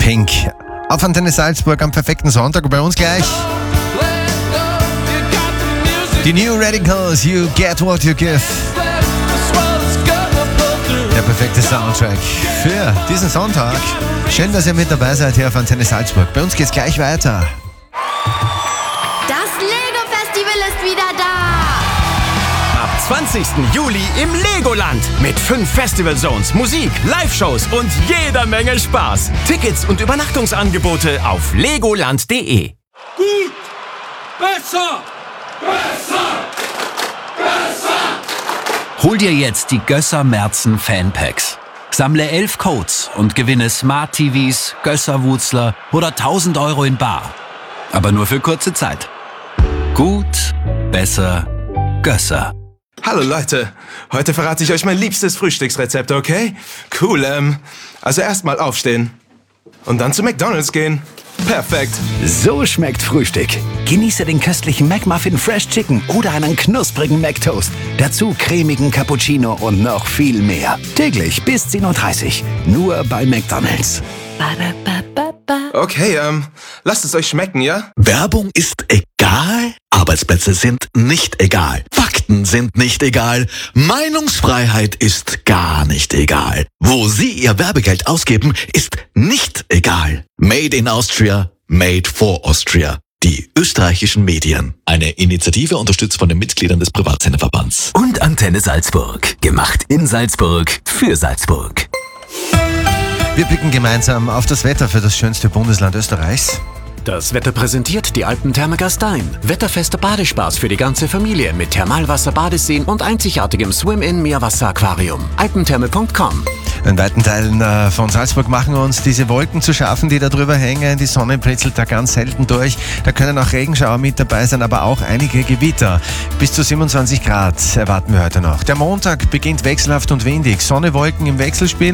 Pink. Auf Antenne Salzburg am perfekten Sonntag. Bei uns gleich die New Radicals, You Get What You Give. Der perfekte Soundtrack für diesen Sonntag. Schön, dass ihr mit dabei seid hier auf Antenne Salzburg. Bei uns geht's gleich weiter. Das Lego-Festival ist wieder da! Ab 20. Juli im Legoland mit 5 Festival-Zones, Musik, Live-Shows und jeder Menge Spaß. Tickets und Übernachtungsangebote auf legoland.de. Gut! Besser! Besser! Besser! Hol dir jetzt die Gösser Merzen Fanpacks. Sammle 11 Codes und gewinne Smart TVs, Gösser Wutzler oder 1000 Euro in bar. Aber nur für kurze Zeit. Gut, besser, Gösser. Hallo Leute, heute verrate ich euch mein liebstes Frühstücksrezept, okay? Cool, also erstmal aufstehen und dann zu McDonald's gehen. Perfekt. So schmeckt Frühstück. Genieße den köstlichen McMuffin Fresh Chicken oder einen knusprigen McToast. Dazu cremigen Cappuccino und noch viel mehr. Täglich bis 10:30 Uhr. Nur bei McDonald's. Okay, lasst es euch schmecken, ja? Werbung ist egal, Arbeitsplätze sind nicht egal, Fakten sind nicht egal, Meinungsfreiheit ist gar nicht egal. Wo Sie Ihr Werbegeld ausgeben, ist nicht egal. Made in Austria, made for Austria. Die österreichischen Medien. Eine Initiative unterstützt von den Mitgliedern des Privatsenderverbands. Und Antenne Salzburg. Gemacht in Salzburg für Salzburg. Wir blicken gemeinsam auf das Wetter für das schönste Bundesland Österreichs. Das Wetter präsentiert die Alpentherme Gastein. Wetterfester Badespaß für die ganze Familie mit Thermalwasser, Badeseen und einzigartigem Swim-In-Meerwasser-Aquarium. Alpentherme.com. In weiten Teilen von Salzburg machen uns diese Wolken zu schaffen, die da drüber hängen. Die Sonne britzelt da ganz selten durch. Da können auch Regenschauer mit dabei sein, aber auch einige Gewitter. Bis zu 27 Grad erwarten wir heute noch. Der Montag beginnt wechselhaft und windig. Sonne, Wolken im Wechselspiel.